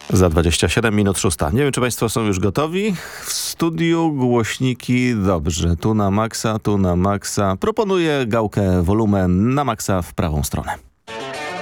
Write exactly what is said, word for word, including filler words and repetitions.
Za dwadzieścia siedem minut szósta. Nie wiem, czy państwo są już gotowi. W studiu głośniki dobrze. Tu na maksa, tu na maksa. Proponuję gałkę wolumen na maksa w prawą stronę.